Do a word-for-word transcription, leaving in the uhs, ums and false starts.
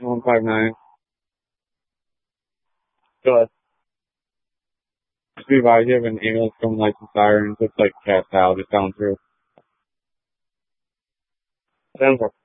one five nine. Go ahead. Just be advised you have an ambulance coming like some sirens. Looks like Cat Tower just down through. ten four.